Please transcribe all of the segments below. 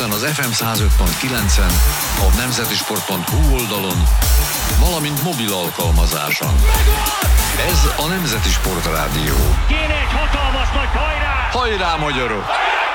héten az FM 105.9-en, a nemzetisport.hu oldalon, valamint mobil alkalmazáson. Ez a Nemzeti Sport Rádió. Kéne egy hatalmas nagy hajrá! Hajrá, magyarok!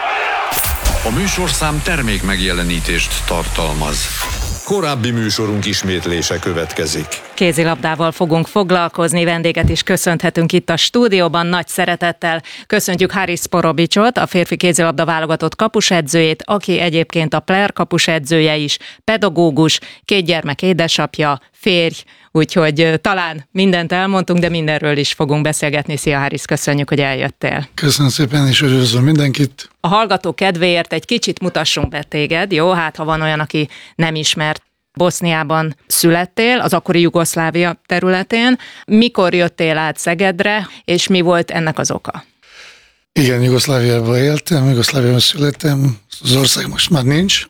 A műsorszám termék megjelenítést tartalmaz. Korábbi műsorunk ismétlése következik. Kézilabdával fogunk foglalkozni, vendéget is köszönhetünk itt a stúdióban nagy szeretettel. Köszöntjük Haris Porobicsot, a férfi kézilabda válogatott kapusedzőjét, aki egyébként a Player kapusedzője is, pedagógus, 2 gyermek édesapja, férj, úgyhogy talán mindent elmondtunk, de mindenről is fogunk beszélgetni. Szia Haris, köszönjük, hogy eljöttél. Köszönöm szépen, és üdvözlöm mindenkit. A hallgató kedvéért egy kicsit mutassunk be téged, jó? Hát ha van olyan, aki nem ismert. Boszniában születtél, az akkori Jugoszlávia területén. Mikor jöttél át Szegedre, és mi volt ennek az oka? Igen, Jugoszláviában éltem, Jugoszláviában születtem, az ország most már nincs.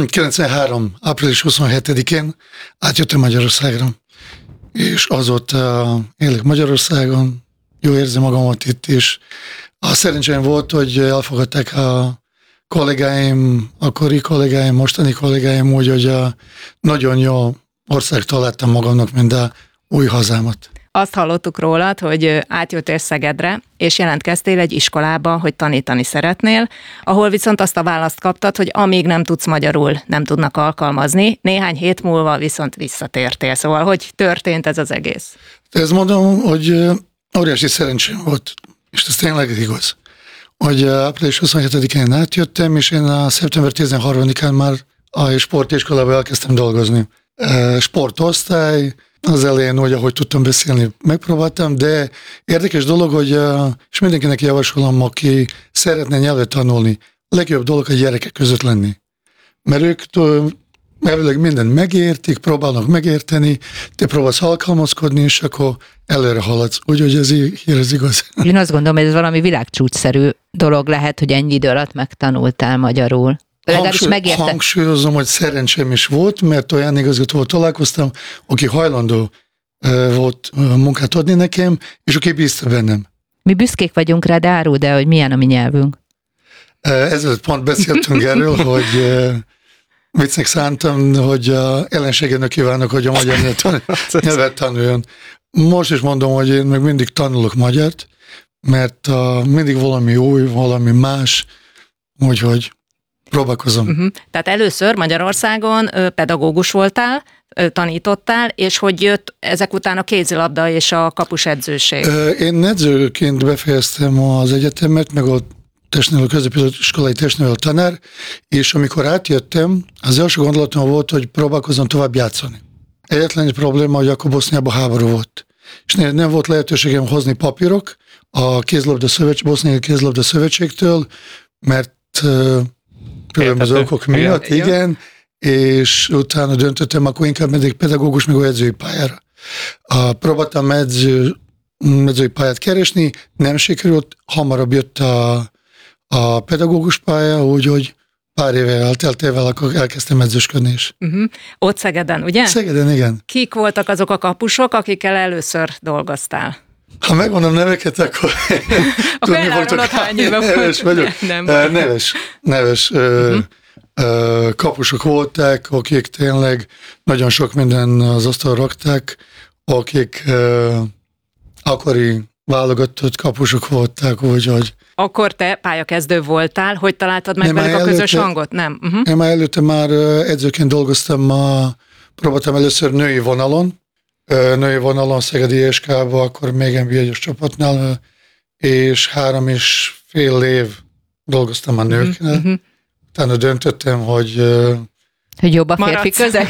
93. április 27-én átjöttem Magyarországra, és azóta élek Magyarországon, jó érzem magamat itt, és a szerencsém volt, hogy elfogadták a kollégáim, akkori kollégáim, mostani kollégáim úgy, hogy nagyon jó ország találtam magamnak, mint a új hazámat. Azt hallottuk rólad, hogy átjöttél Szegedre, és jelentkeztél egy iskolába, hogy tanítani szeretnél, ahol viszont azt a választ kaptad, hogy amíg nem tudsz magyarul, nem tudnak alkalmazni, néhány hét múlva viszont visszatértél. Szóval, hogy történt ez az egész? Ezt mondom, hogy óriási szerencsém volt, és ez tényleg igaz, hogy április 27-én átjöttem, és én a szeptember 13-án már a sportiskolában elkezdtem dolgozni. Sportosztály, az elején úgy, ahogy tudtam beszélni, megpróbáltam, de érdekes dolog, hogy és mindenkinek javasolom, aki szeretne nyelvet tanulni, legjobb dolog a gyerekek között lenni. Mert ők elvileg mindent megértik, próbálnak megérteni, te próbálsz alkalmazkodni, és akkor előre haladsz. Úgyhogy ez igaz. Én azt gondolom, hogy ez valami világcsúcsszerű dolog lehet, hogy ennyi idő alatt megtanultál magyarul. Hangsúlyozom, hogy szerencsém is volt, mert olyan igazgatóval találkoztam, aki hajlandó volt munkát adni nekem, és aki bízta bennem. Mi büszkék vagyunk rá, de áruld el, hogy milyen a mi nyelvünk. Ezzel pont beszéltünk erről, hogy viccnek szántam, hogy ellenségének kívánok, hogy a magyar nyelvet tanuljon. Most is mondom, hogy én meg mindig tanulok magyart, mert mindig valami új, valami más, úgyhogy próbálkozom. Tehát először Magyarországon pedagógus voltál, tanítottál, és hogy jött ezek után a kézilabda és a kapusedzőség? Én edzőként befejeztem az egyetemet, meg a középiskolai testnevelő tanár, és amikor átjöttem, az első gondolatom volt, hogy próbálkozom tovább játszani. Egyetlen egy probléma, hogy akkor Boszniában háború volt. És nem volt lehetőségem hozni papírok a Boszniai Kézilabda Szövetségtől, mert különböző okok miatt, igen, és utána döntöttem, akkor inkább megyek pedagógus, meg edzői pályára. Próbáltam edzői pályát keresni, nem sikerült, hamarabb jött a pedagógus pálya, úgyhogy pár éve elteltével, akkor elkezdtem edzősködni is. Ott Szegeden, ugye? Szegeden, igen. Kik voltak azok a kapusok, akikkel először dolgoztál? Ha megmondom neveket, akkor tudni fogtok, hány éve neves vagyok. Neves kapusok voltak, akik tényleg nagyon sok minden az asztalra rakták, akik akkori válogatott kapusok voltak, úgyhogy... Akkor te pályakezdő voltál, hogy találtad meg velük a közös hangot? Nem? Én már előtte már edzőként dolgoztam, próbáltam először női vonalon Szegedi ESK-ba, akkor még NB1-es csapatnál, és 3,5 év dolgoztam a nőknél. Utána döntöttem, hogy jobb a férfi közeg?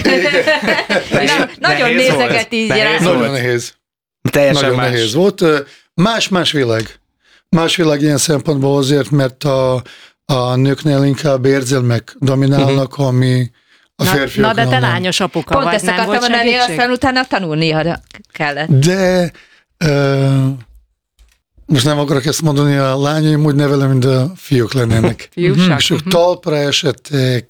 Nagyon nézeket így rá. Nagyon nehéz. Teljesen nagyon más. Nehéz volt. Más világ. Más világ ilyen szempontból azért, mert a nőknél inkább érzelmek dominálnak, ami a férfiaknál. Na de te lányos apuka pont vagy, ezt nem volt mondani, segítség? aztán utána tanulnia kellett. De most nem akarok ezt mondani, a lányaim úgy nevelem, mint a fiúk lennének. És ők talpra esettek,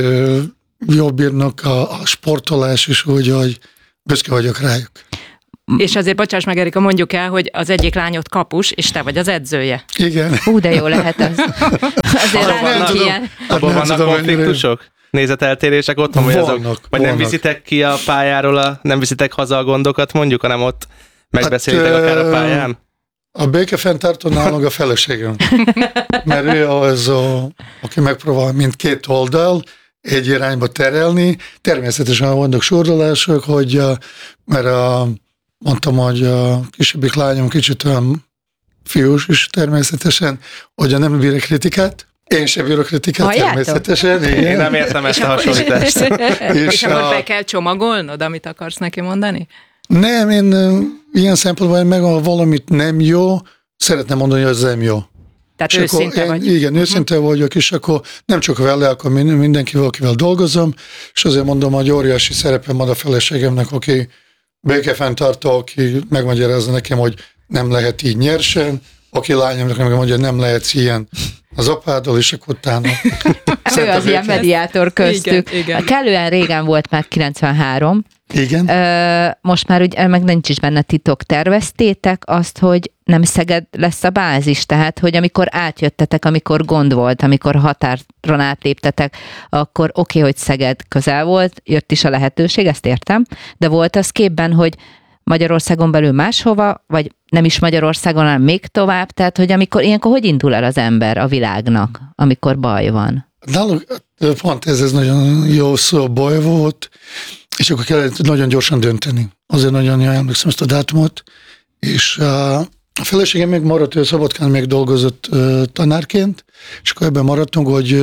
jobb írnak a sportolás is úgy, hogy büszke vagyok rájuk. És azért, bocsáss meg, Erika, mondjuk el, hogy az egyik lányod kapus, és te vagy az edzője. Igen. De jó lehet az. Azért rád ilyen. Abban vannak konfliktusok? Nézeteltérések otthon, vagy azok? Vagy nem viszitek ki a pályáról, nem viszitek haza a gondokat mondjuk, hanem ott megbeszélitek akár a pályán? A békefenntartó nálunk a feleségem. Mert ő az, aki megpróbál mindkét oldal egy irányba terelni. Természetesen vannak sordulások, hogy mert mondtam, hogy a kisebbik lányom kicsit olyan fiús is természetesen, hogy nem bír kritikát. Én sem bírok kritikát, természetesen. Igen. Én nem értem ezt a hasonlítást. És akkor be kell csomagolnod, amit akarsz neki mondani? Nem, én ilyen szempontból meg valamit nem jó, szeretném mondani, hogy ez nem jó. Tehát őszinte vagy. Igen, őszinte vagyok, és akkor nem csak vele, akkor mindenkivel, akivel dolgozom, és azért mondom, hogy óriási szerepem van a feleségemnek, aki békefenntartó, aki megmagyarázza nekem, hogy nem lehet így nyersen, aki lányomnak megmondja, hogy nem lehet ilyen az apáddal, és akkor utána. Ő az ilyen mediátor köztük. Igen. Kellően régen volt már 93. Igen. Most már ugye meg nincs is benne titok. Terveztétek azt, hogy nem Szeged lesz a bázis? Tehát, hogy amikor átjöttetek, amikor gond volt, amikor határon átléptetek, akkor oké, hogy Szeged közel volt, jött is a lehetőség, ezt értem, de volt az képben, hogy Magyarországon belül máshova, vagy nem is Magyarországon, hanem még tovább, tehát, hogy ilyenkor hogy indul el az ember a világnak, amikor baj van? Nálunk pont ez nagyon jó szó, baj volt, és akkor kellett nagyon gyorsan dönteni. Azért nagyon jól emlékszem ezt a dátumot, és a feleségem még maradt, ő Szabadkán még dolgozott tanárként, és akkor ebben maradtunk, hogy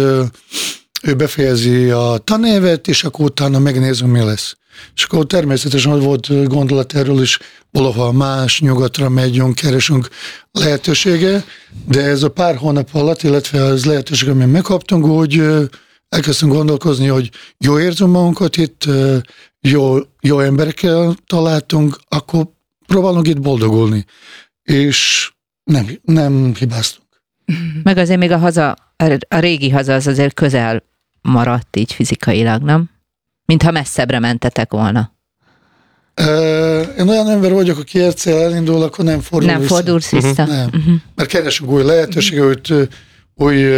ő befejezi a tanévet, és akkor utána megnézünk, mi lesz. És akkor természetesen volt gondolat erről is, valahol más, nyugatra megyünk, keresünk lehetősége, de ez a pár hónap alatt, illetve az lehetőség, amit megkaptunk, hogy elkezdtünk gondolkozni, hogy jó érzünk magunkat itt, jó emberekkel találtunk, akkor próbálunk itt boldogulni. És nem hibáztunk. Meg azért még a régi haza az azért közel maradt így fizikailag, nem? Mintha messzebbre mentetek volna. Én olyan ember vagyok, aki egyszer elindul, akkor nem fordulsz vissza. Nem. Mert keresünk új lehetőséget, új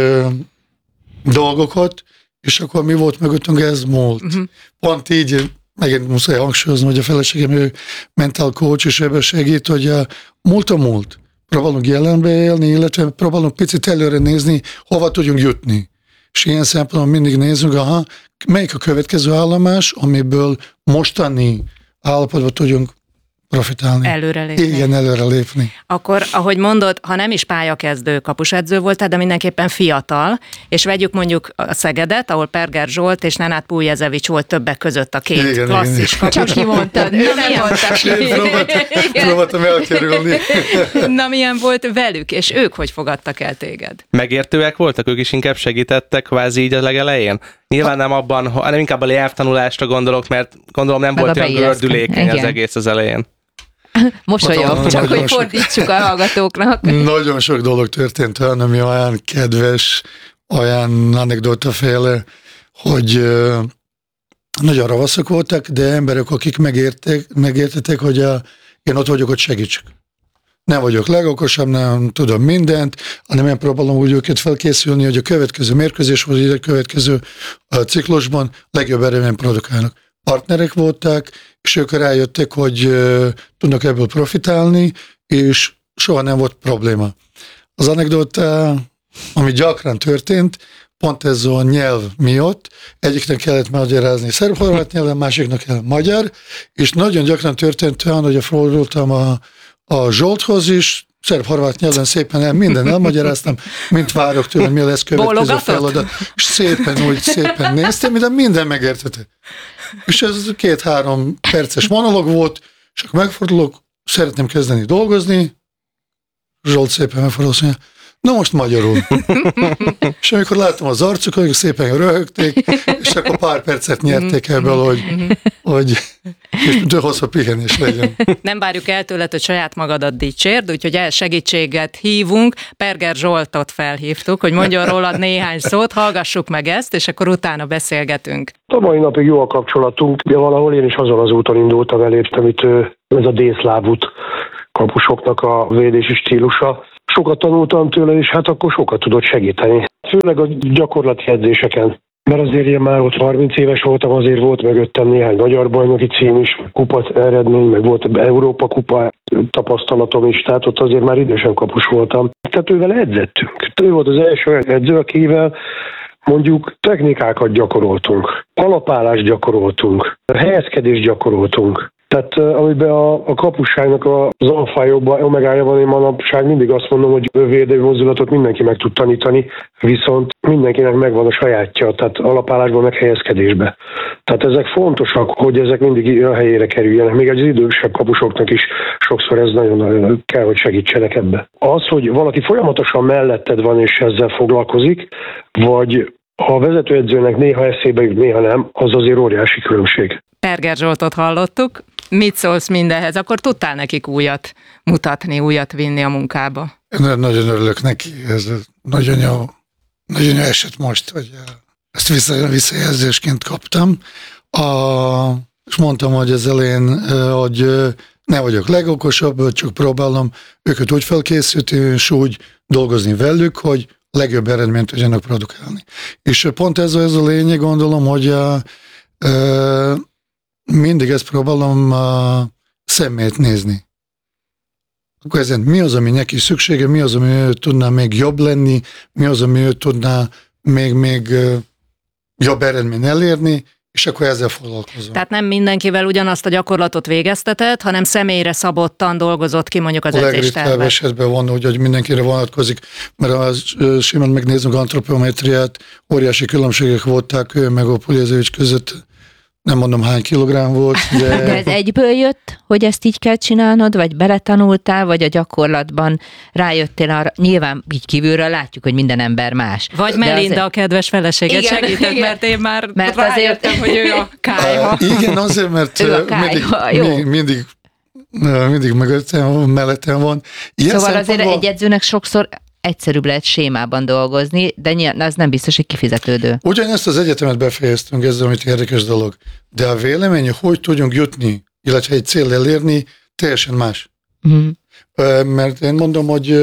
dolgokat, és akkor mi volt mögöttünk, ez múlt. Pont így, megint muszáj hangsúlyozni, hogy a feleségem ő mental coach, és ebben segít, hogy a múlt. Próbálunk jelenbe élni, illetve próbálunk picit előre nézni, hova tudjunk jutni. És ilyen szempontból mindig nézzünk, melyik a következő állomás, amiből mostani állapotban tudjunk profitálni. Előrelépni. Igen, előrelépni. Akkor, ahogy mondod, ha nem is pályakezdő kapusedző voltál, de mindenképpen fiatal, és vegyük mondjuk a Szegedet, ahol Perger Zsolt és Nenad Puljezevics volt többek között a két klasszis kapus. Csak kimondtad, ő nem mondta ki. Próbáltam elkerülni. Na, milyen volt velük, és ők hogy fogadtak el téged? Megértőek voltak, ők is inkább segítettek kvázi így a legelején? Nyilván nem abban, hanem inkább a nyelvtanulásra gondolok, mert gondolom nem volt olyan gördülékeny az egész az elején. Mosolyog, csak hogy fordítsuk a hallgatóknak. Nagyon sok dolog történt olyan, ami olyan kedves, olyan anekdotaféle, hogy nagyon ravaszok voltak, de emberek, akik megértettek, hogy én ott vagyok, hogy segítsek. Nem vagyok legokosabb, nem tudom mindent, hanem én próbálom úgy őket felkészülni, hogy a következő mérkőzés, vagy a következő ciklusban legjobb eredményt produkálnak. Partnerek voltak, és ők rájöttek, hogy tudnak ebből profitálni, és soha nem volt probléma. Az anekdota, ami gyakran történt, pont ez a nyelv miatt, egyiknek kellett magyarázni szerb-horvát nyelven, másiknak kell magyar, és nagyon gyakran történt olyan, hogy fordultam a Zsolthoz is, szerb-horvát nyelven szépen minden elmagyaráztam, mint várok tőle, mi lesz következő feladat, és szépen néztem, de minden megértette. És ez 2-3 perces monolog volt, és akkor megfordulok, szeretném kezdeni dolgozni, Zsolt szépen megfordul, azt mondja, Na most magyarul. És amikor láttam az arcukat, szépen röhögték, és akkor pár percet nyerték ebből, hogy és hosszabb pihenés legyen. Nem várjuk el tőled, hogy saját magadat dicsérd, úgyhogy segítséget hívunk. Perger Zsoltot felhívtuk, hogy mondjon rólad néhány szót, hallgassuk meg ezt, és akkor utána beszélgetünk. A mai napig jó a kapcsolatunk, de valahol én is azon az úton indultam el, amit ez a délszláv út kapusoknak a védési stílusa. Sokat tanultam tőle, és hát akkor sokat tudott segíteni. Főleg a gyakorlati edzéseken. Mert azért én már ott 30 éves voltam, azért volt mögöttem néhány magyar bajnoki cím is, kupa eredmény, meg volt Európa kupa tapasztalatom is, tehát ott azért már idősen kapus voltam. Tehát ővel edzettünk. Ő volt az első edző, akivel mondjuk technikákat gyakoroltunk, alapállást gyakoroltunk, helyezkedést gyakoroltunk. Tehát amiben a kapusságnak az alfájokban, omegája van, én manapság mindig azt mondom, hogy védő mozdulatot mindenki meg tud tanítani, viszont mindenkinek megvan a sajátja, tehát alapállásban, meg helyezkedésben. Tehát ezek fontosak, hogy ezek mindig a helyére kerüljenek. Még az idősebb kapusoknak is sokszor ez nagyon kell, hogy segítsenek ebbe. Az, hogy valaki folyamatosan melletted van és ezzel foglalkozik, vagy a vezetőedzőnek néha eszébe jut, néha nem, az azért óriási különbség. Perger Zsoltot hallottuk. Mit szólsz mindenhez? Akkor tudtál nekik újat mutatni, újat vinni a munkába? Én nagyon örülök neki, ez nagyon jó eset most, hogy ezt visszajelzésként kaptam. És mondtam, hogy az elején, hogy ne vagyok legokosabb, csak próbálom őket úgy felkészíteni, és úgy dolgozni velük, hogy legjobb eredményt tudjanak produkálni. És pont ez a lényeg, gondolom, hogy mindig ezt próbálom szemét nézni. Akkor ezen mi az, ami neki szüksége, mi az, ami ő tudná még jobb lenni, mi az, ami ő tudná még jobb eredményt elérni, és akkor ezzel foglalkozom. Tehát nem mindenkivel ugyanazt a gyakorlatot végeztetett, hanem személyre szabottan dolgozott ki mondjuk az edzéstervet. A legritkább esetben van, hogy mindenkire vonatkozik, mert simán megnézzük antropometriát, óriási különbségek voltak ő meg a Puljezevics között. Nem mondom, hány kilogramm volt, de... De ez egyből jött, hogy ezt így kell csinálnod, vagy beletanultál, vagy a gyakorlatban rájöttél arra? Nyilván így kívülről látjuk, hogy minden ember más. Vagy Melinda, a kedves feleséget segített, mert én már rájöttem, hogy ő a kályha. Igen, azért, mert mindig mellettem van. Ilyen szóval azért egy edzőnek sokszor egyszerűbb lehet sémában dolgozni, de az nem biztos, hogy kifizetődő. Ugyanezt az egyetemet befejeztünk, ez amit érdekes dolog. De a vélemény, hogy tudjunk jutni, illetve egy cél elérni, teljesen más. Mert én mondom, hogy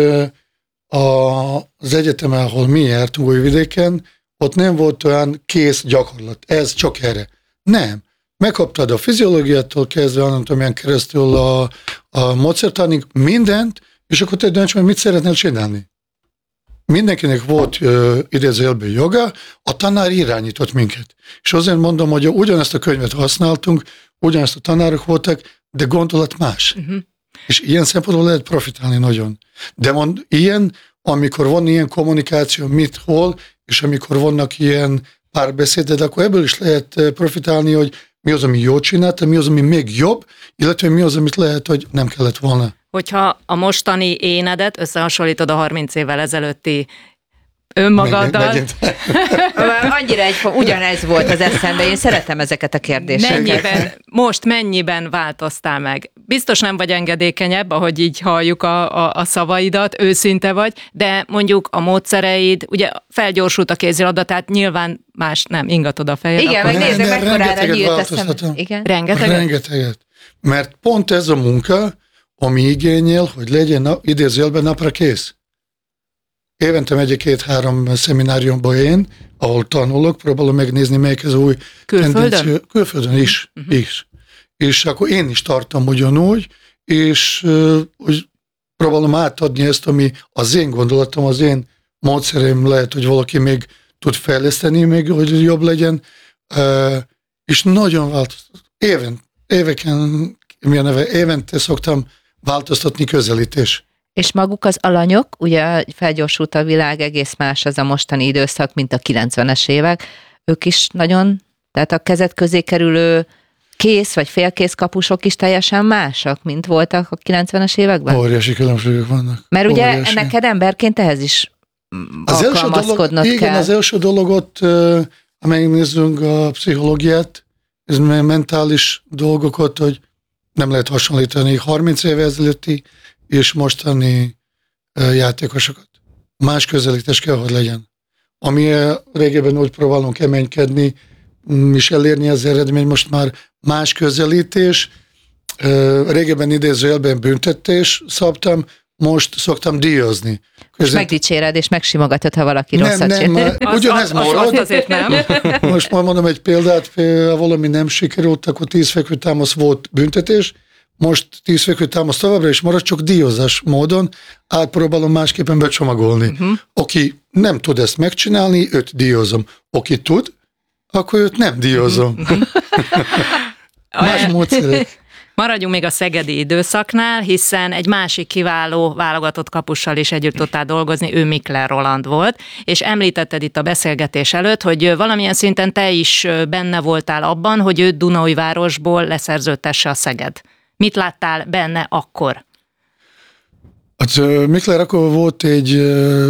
az egyetemen, ahol mi jártunk Újvidéken, ott nem volt olyan kész gyakorlat. Ez csak erre. Nem. Megkaptad a fiziológiától kezdve, anatómián keresztül a módszertanig, mindent, és akkor te dönts meg, mit szeretnél csinálni. Mindenkinek volt idézőjelben joga, a tanár irányított minket. És azért mondom, hogy ugyanezt a könyvet használtunk, ugyanezt a tanárok voltak, de gondolat más. És ilyen szempontból lehet profitálni nagyon. De ilyen, amikor van ilyen kommunikáció, mit, hol, és amikor vannak ilyen párbeszédek, akkor ebből is lehet profitálni, hogy mi az, ami jól csinálta, mi az, ami még jobb, illetve mi az, amit lehet, hogy nem kellett volna. Hogyha a mostani énedet összehasonlítod a 30 évvel ezelőtti önmagaddal. Annyira ugyanez volt az eszembe, én szeretem ezeket a kérdéseket. Mennyiben változtál meg? Biztos nem vagy engedékenyebb, ahogy így halljuk a szavaidat, őszinte vagy, de mondjuk a módszereid, ugye felgyorsult a kézilabda, tehát nyilván más nem ingatod a fejed. Igen, megnézem, mekkorára nyílt eszem. Igen? Rengeteget? Mert pont ez a munka, ami igényel, hogy legyen idézőjelben napra kész. Évente megyek 2-3 szemináriumba én, ahol tanulok, próbálom megnézni, melyik az új tendencia. Külföldön is. És akkor én is tartom ugyanúgy, és hogy próbálom átadni ezt, ami az én gondolatom, az én módszerem, lehet, hogy valaki még tud fejleszteni, még hogy jobb legyen, és nagyon változtat. Évente szoktam változtatni közelítés. És maguk az alanyok, ugye felgyorsult a világ, egész más az a mostani időszak, mint a 90-es évek, ők is nagyon, tehát a kezed közé kerülő kész vagy félkész kapusok is teljesen másak, mint voltak a 90-es években? Óriási különbségek vannak. Mert ugye Óriási. neked emberként ehhez is alkalmazkodnod kell. Igen, az első dologot, ha megnézzünk a pszichológiát, ez mentális dolgokat, hogy nem lehet hasonlítani 30 éve ezelőtti és mostani játékosokat. Más közelítés kell, hogy legyen. Ami régebben úgy próbálunk emelkedni, és elérni az eredmény, most már más közelítés. Régebben idézőjelben büntetés szabtam, most szoktam díjazni. És megdicséred, és megsimogatod, ha valaki rosszat csinál. Ugyanez marad. Azért nem. Most már mondom egy példát, ha valami nem sikerült, akkor 10 fekvőtámasz volt büntetés, most 10 fekvőtámasz továbbra is marad, csak díjazás módon átpróbálom másképpen becsomagolni. Aki nem tud ezt megcsinálni, őt díjazom. Aki tud, akkor őt nem díjazom. Más módszerek. Maradjunk még a szegedi időszaknál, hiszen egy másik kiváló válogatott kapussal is együtt tudtál dolgozni, ő Mikler Roland volt, és említetted itt a beszélgetés előtt, hogy valamilyen szinten te is benne voltál abban, hogy őt Dunaújvárosból leszerződtesse a Szeged. Mit láttál benne akkor? Hát Mikler akkor volt egy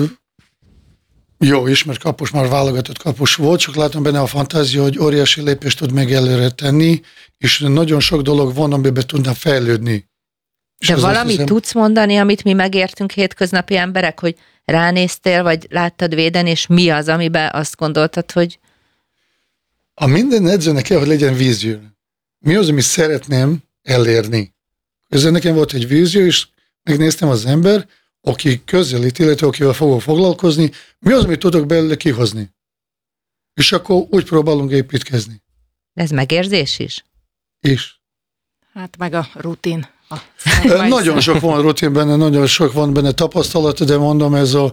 jó ismert kapus, már válogatott kapus volt, csak látom benne a fantázia, hogy óriási lépést tud meg előre tenni, és nagyon sok dolog van, amiben tudna fejlődni. De valamit tudsz mondani, amit mi megértünk hétköznapi emberek, hogy ránéztél, vagy láttad védeni, és mi az, amiben azt gondoltad, hogy... A minden edzőnek kell, hogy legyen vízió. Mi az, amit szeretném elérni? Ezzel nekem volt egy vízió, és megnéztem az ember, aki közelít, illetve akivel fogok foglalkozni, mi az, amit tudok belőle kihozni. És akkor úgy próbálunk építkezni. Ez megérzés is? És. Hát meg a rutin. Nagyon sok van rutin benne, nagyon sok van benne tapasztalat, de mondom, ez a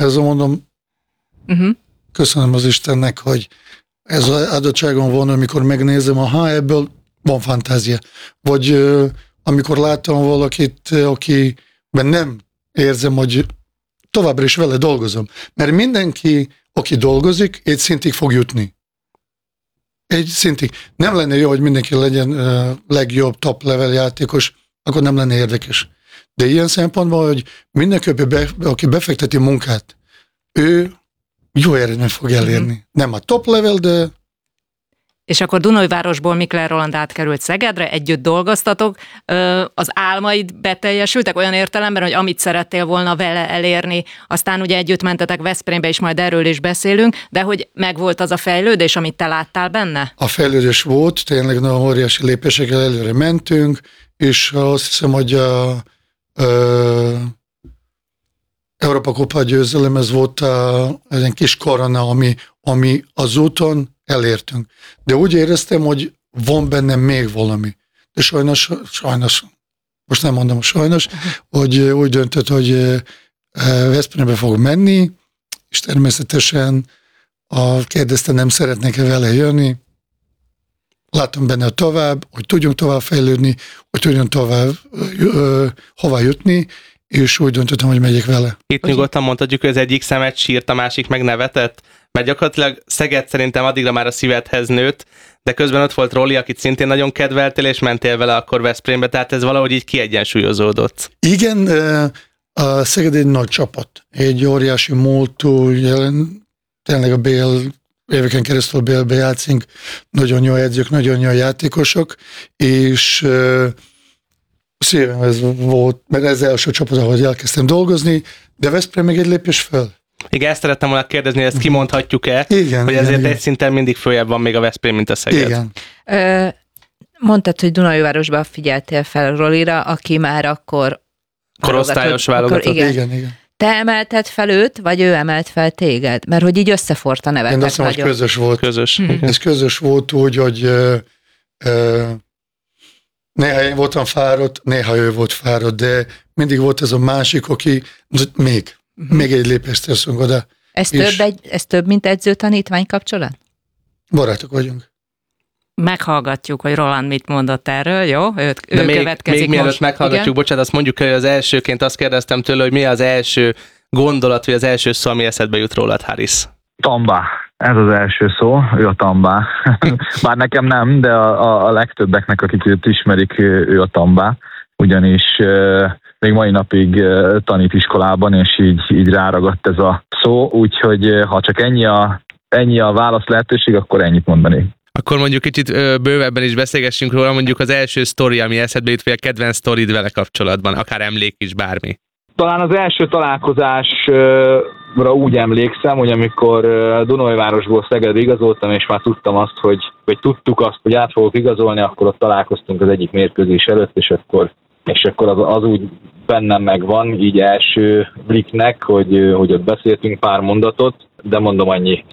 köszönöm az Istennek, hogy ez az adottságon van, amikor megnézem, ebből van fantázia. Vagy amikor láttam valakit, akiben nem érzem, hogy továbbra is vele dolgozom. Mert mindenki, aki dolgozik, egy szintig fog jutni. Egy szintig. Nem lenne jó, hogy mindenki legyen legjobb top level játékos, akkor nem lenne érdekes. De ilyen szempontból, hogy mindenki, aki befekteti munkát, ő jó eredményt fog elérni. Nem a top level, de... És akkor Dunaújvárosból Mikler Roland átkerült Szegedre, együtt dolgoztatok. Az álmaid beteljesültek olyan értelemben, hogy amit szerettél volna vele elérni, aztán ugye együtt mentetek Veszprémbe, és majd erről is beszélünk, de hogy megvolt az a fejlődés, amit te láttál benne? A fejlődés volt, tényleg nagyon óriási lépésekkel előre mentünk, és azt hiszem, hogy a Európa Kupa győzelem, ez volt egy kis korona, ami az úton elértünk. De úgy éreztem, hogy van bennem még valami. De sajnos, most nem mondom sajnos, hogy úgy döntött, hogy Veszprémbe fog menni, és természetesen kérdezte, nem szeretnék-e vele jönni. Láttam benne tovább, hogy tudjunk tovább fejlődni, hogy tudjunk tovább hova jutni, és úgy döntöttem, hogy megyek vele. Itt nyugodtan mondhatjuk, hogy az egyik szemet sírt, a másik meg nevetett, mert gyakorlatilag Szeged szerintem addigra már a szívedhez nőtt, de közben ott volt Roli, akit szintén nagyon kedveltél, és mentél vele akkor Veszprémbe, tehát ez valahogy így kiegyensúlyozódott. Igen, a Szeged egy nagy csapat, egy óriási múltú, tényleg a BL éveken keresztül BL-be játszunk, nagyon jó edzők, nagyon jó játékosok, és szívem ez volt, mert ez első csapat, ahogy elkezdtem dolgozni, de Veszprém meg egy lépés föl. Igen, ezt szerettem volna kérdezni, hogy ezt kimondhatjuk-e, igen, hogy ezért egy szinten mindig följebb van még a Veszprém, mint a Szeged. Igen. Mondtad, hogy Dunaújvárosban figyeltél fel Rolira, aki már akkor korosztályos válogatott. Igen. Te emelted fel őt, vagy ő emelt fel téged? Mert hogy így összeforrt a nevetek. Én azt mondom, hogy közös volt. Közös. Ez közös volt úgy, hogy néha én voltam fáradt, néha ő volt fáradt, de mindig volt ez a másik, aki még egy lépést teszünk oda. Ez több, mint edző-tanítvány kapcsolat? Barátok vagyunk. Meghallgatjuk, hogy Roland mit mondott erről, jó? Ő következik még mielőtt meghallgatjuk, bocsánat, azt mondjuk, hogy az elsőként azt kérdeztem tőle, hogy mi az első gondolat, vagy az első szó, ami eszedbe jut rólad, Haris? Tomba. Ez az első szó, ő a Tambá. Bár nekem nem, de a legtöbbeknek, akik őt ismerik, ő a Tambá. Ugyanis még mai napig tanít iskolában, és így ráragadt ez a szó, úgyhogy ha csak ennyi a válasz lehetőség, akkor ennyit mondani. Akkor mondjuk kicsit bővebben is beszélgessünk róla, mondjuk az első sztori, ami eszedbe jut, vagy a kedvenc sztorid vele kapcsolatban, akár emlék is, bármi. Talán az első találkozásra úgy emlékszem, hogy amikor Dunajvárosból Szegedre igazoltam, és már tudtam azt, vagy tudtuk azt, hogy át fogok igazolni, akkor ott találkoztunk az egyik mérkőzés előtt, és akkor az úgy bennem megvan, így első bliknek, hogy ott beszéltünk pár mondatot, de mondom annyi